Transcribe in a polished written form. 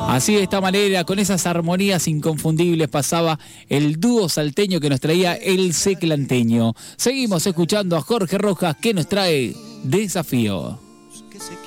Así de esta manera, con esas armonías inconfundibles, pasaba el dúo salteño que nos traía el Seclanteño. Seguimos escuchando a Jorge Rojas, que nos trae Desafío.